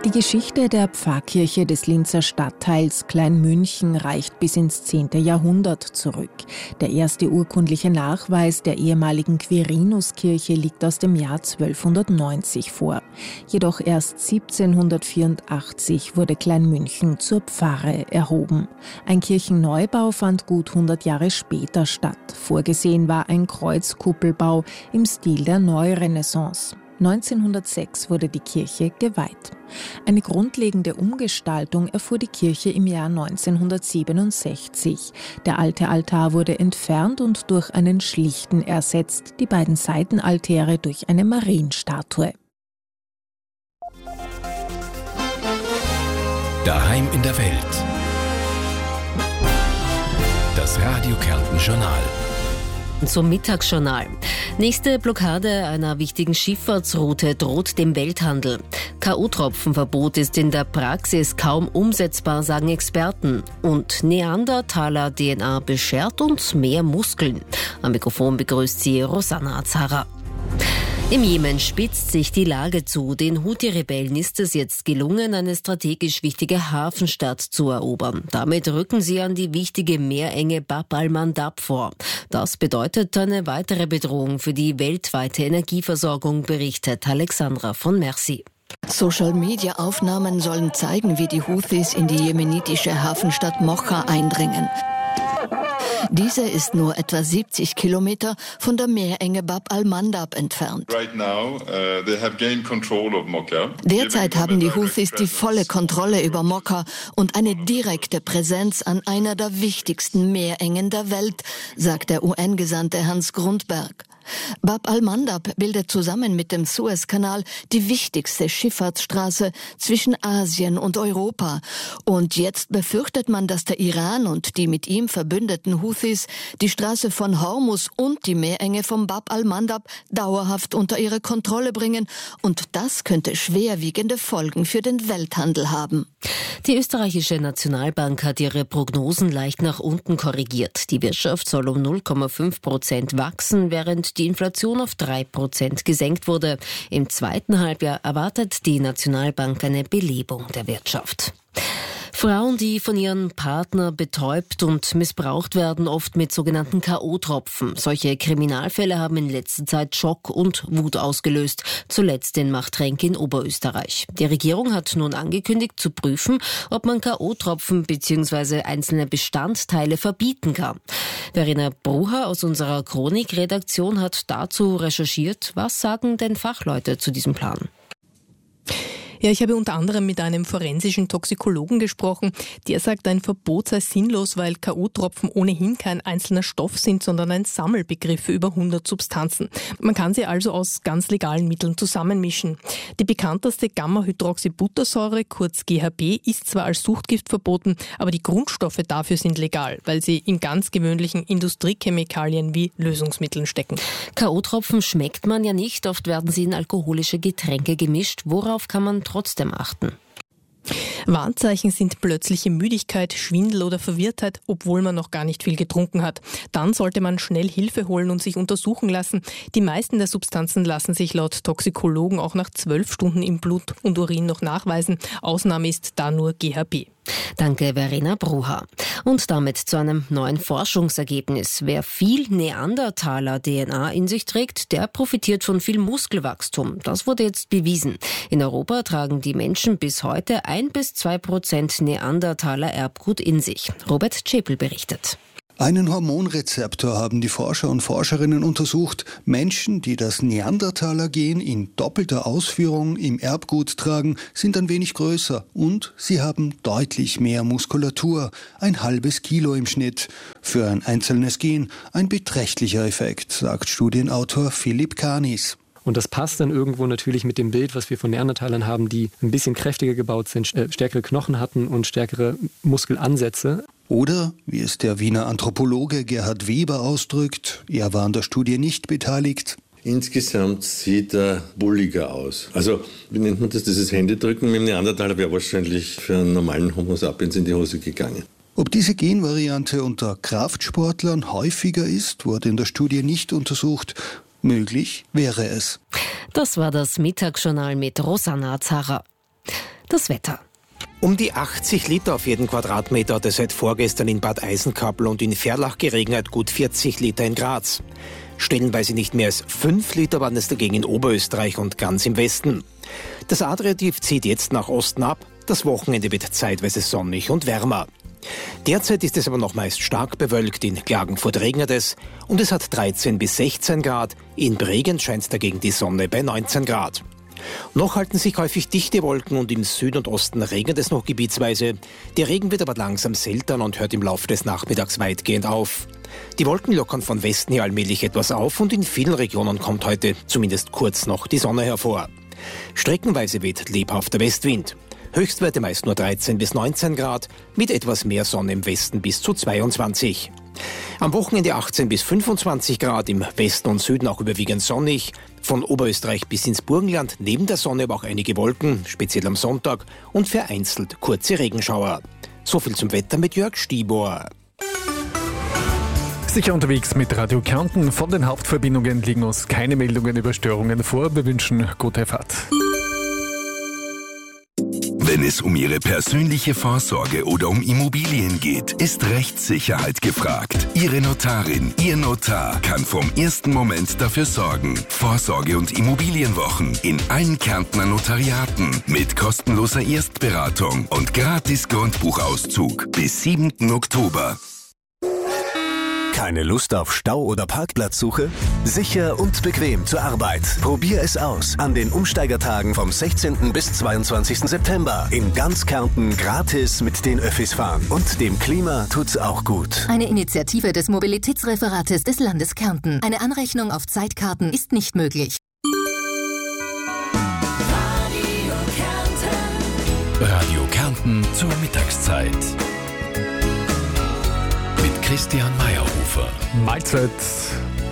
Die Geschichte der Pfarrkirche des Linzer Stadtteils Kleinmünchen reicht bis ins 10. Jahrhundert zurück. Der erste urkundliche Nachweis der ehemaligen Quirinuskirche liegt aus dem Jahr 1290 vor. Jedoch erst 1784 wurde Kleinmünchen zur Pfarre erhoben. Ein Kirchenneubau fand gut 100 Jahre später statt. Vorgesehen war ein Kreuzkuppelbau im Stil der Neurenaissance. 1906 wurde die Kirche geweiht. Eine grundlegende Umgestaltung erfuhr die Kirche im Jahr 1967. Der alte Altar wurde entfernt und durch einen schlichten ersetzt, die beiden Seitenaltäre durch eine Marienstatue. Daheim in der Welt. Das Radio Kärnten Journal. Zum Mittagsjournal. Nächste Blockade einer wichtigen Schifffahrtsroute droht dem Welthandel. K.O.-Tropfenverbot ist in der Praxis kaum umsetzbar, sagen Experten. Und Neandertaler-DNA beschert uns mehr Muskeln. Am Mikrofon begrüßt sie Rosanna Azara. Im Jemen spitzt sich die Lage zu. Den Houthi-Rebellen ist es jetzt gelungen, eine strategisch wichtige Hafenstadt zu erobern. Damit rücken sie an die wichtige Meerenge Bab al-Mandab vor. Das bedeutet eine weitere Bedrohung für die weltweite Energieversorgung, berichtet Alexandra von Merci. Social-Media-Aufnahmen sollen zeigen, wie die Houthis in die jemenitische Hafenstadt Mocha eindringen. Diese ist nur etwa 70 Kilometer von der Meerenge Bab al-Mandab entfernt. Derzeit haben die Houthis die volle Kontrolle über Mokka und eine direkte Präsenz an einer der wichtigsten Meerengen der Welt, sagt der UN-Gesandte Hans Grundberg. Bab al-Mandab bildet zusammen mit dem Suezkanal die wichtigste Schifffahrtsstraße zwischen Asien und Europa. Und jetzt befürchtet man, dass der Iran und die mit ihm verbündeten Houthis die Straße von Hormuz und die Meerenge vom Bab al-Mandab dauerhaft unter ihre Kontrolle bringen. Und das könnte schwerwiegende Folgen für den Welthandel haben. Die österreichische Nationalbank hat ihre Prognosen leicht nach unten korrigiert. Die Wirtschaft soll um 0,5% wachsen, während die Inflation auf 3% gesenkt wurde. Im zweiten Halbjahr erwartet die Nationalbank eine Belebung der Wirtschaft. Frauen, die von ihrem Partner betäubt und missbraucht werden, oft mit sogenannten K.O.-Tropfen. Solche Kriminalfälle haben in letzter Zeit Schock und Wut ausgelöst, zuletzt in Machtrenk in Oberösterreich. Die Regierung hat nun angekündigt zu prüfen, ob man K.O.-Tropfen bzw. einzelne Bestandteile verbieten kann. Verena Brucher aus unserer Chronik-Redaktion hat dazu recherchiert. Was sagen denn Fachleute zu diesem Plan? Ja, ich habe unter anderem mit einem forensischen Toxikologen gesprochen. Der sagt, ein Verbot sei sinnlos, weil K.O.-Tropfen ohnehin kein einzelner Stoff sind, sondern ein Sammelbegriff für über 100 Substanzen. Man kann sie also aus ganz legalen Mitteln zusammenmischen. Die bekannteste Gamma-Hydroxybuttersäure, kurz GHB, ist zwar als Suchtgift verboten, aber die Grundstoffe dafür sind legal, weil sie in ganz gewöhnlichen Industriechemikalien wie Lösungsmitteln stecken. K.O.-Tropfen schmeckt man ja nicht, oft werden sie in alkoholische Getränke gemischt. Worauf kann man trotzdem achten? Warnzeichen sind plötzliche Müdigkeit, Schwindel oder Verwirrtheit, obwohl man noch gar nicht viel getrunken hat. Dann sollte man schnell Hilfe holen und sich untersuchen lassen. Die meisten der Substanzen lassen sich laut Toxikologen auch nach 12 Stunden im Blut und Urin noch nachweisen. Ausnahme ist da nur GHB. Danke, Verena Brucher. Und damit zu einem neuen Forschungsergebnis. Wer viel Neandertaler-DNA in sich trägt, der profitiert von viel Muskelwachstum. Das wurde jetzt bewiesen. In Europa tragen die Menschen bis heute 1-2% Neandertaler-Erbgut in sich. Robert Czepel berichtet. Einen Hormonrezeptor haben die Forscher und Forscherinnen untersucht. Menschen, die das Neandertaler-Gen in doppelter Ausführung im Erbgut tragen, sind ein wenig größer und sie haben deutlich mehr Muskulatur, 1/2 Kilo im Schnitt. Für ein einzelnes Gen ein beträchtlicher Effekt, sagt Studienautor Philipp Kanis. Und das passt dann irgendwo natürlich mit dem Bild, was wir von Neandertalern haben, die ein bisschen kräftiger gebaut sind, stärkere Knochen hatten und stärkere Muskelansätze. Oder, wie es der Wiener Anthropologe Gerhard Weber ausdrückt, er war an der Studie nicht beteiligt. Insgesamt sieht er bulliger aus. Also, wie nennt man das? Dieses Händedrücken mit dem Neandertaler wäre wahrscheinlich für einen normalen Homo sapiens in die Hose gegangen. Ob diese Genvariante unter Kraftsportlern häufiger ist, wurde in der Studie nicht untersucht. Möglich wäre es. Das war das Mittagsjournal mit Rosanna Azara. Das Wetter. Um die 80 Liter auf jeden Quadratmeter hat es seit vorgestern in Bad Eisenkappel und in Verlach geregnet, gut 40 Liter in Graz. Stellenweise nicht mehr als 5 Liter waren es dagegen in Oberösterreich und ganz im Westen. Das Adria-Tief zieht jetzt nach Osten ab, das Wochenende wird zeitweise sonnig und wärmer. Derzeit ist es aber noch meist stark bewölkt, in Klagenfurt regnet es und es hat 13 bis 16 Grad, in Bregenz scheint dagegen die Sonne bei 19 Grad. Noch halten sich häufig dichte Wolken und im Süden und Osten regnet es noch gebietsweise. Der Regen wird aber langsam selten und hört im Laufe des Nachmittags weitgehend auf. Die Wolken lockern von Westen her allmählich etwas auf und in vielen Regionen kommt heute zumindest kurz noch die Sonne hervor. Streckenweise weht lebhafter Westwind. Höchstwerte meist nur 13 bis 19 Grad, mit etwas mehr Sonne im Westen bis zu 22. Am Wochenende 18 bis 25 Grad, im Westen und Süden auch überwiegend sonnig. Von Oberösterreich bis ins Burgenland neben der Sonne aber auch einige Wolken, speziell am Sonntag, und vereinzelt kurze Regenschauer. So viel zum Wetter mit Jörg Stibor. Sicher unterwegs mit Radio Kärnten. Von den Hauptverbindungen liegen uns keine Meldungen über Störungen vor. Wir wünschen gute Fahrt. Wenn es um Ihre persönliche Vorsorge oder um Immobilien geht, ist Rechtssicherheit gefragt. Ihre Notarin, Ihr Notar kann vom ersten Moment dafür sorgen. Vorsorge- und Immobilienwochen in allen Kärntner Notariaten mit kostenloser Erstberatung und gratis Grundbuchauszug bis 7. Oktober. Keine Lust auf Stau oder Parkplatzsuche? Sicher und bequem zur Arbeit. Probier es aus an den Umsteigertagen vom 16. bis 22. September. In ganz Kärnten gratis mit den Öffis fahren. Und dem Klima tut's auch gut. Eine Initiative des Mobilitätsreferates des Landes Kärnten. Eine Anrechnung auf Zeitkarten ist nicht möglich. Radio Kärnten zur Mittagszeit. Mit Christian Meyerhofer. Mahlzeit.